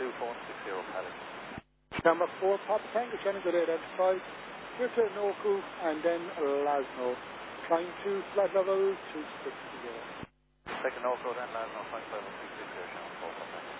2460 Paddock. Number 4, Pop Tango, Shannon, good identified. Twitter, Noku, and then Lasno. Trying to flight level 260. Second Noku, then Lasno, flight level 260, Shannon, 4 Pop Tango.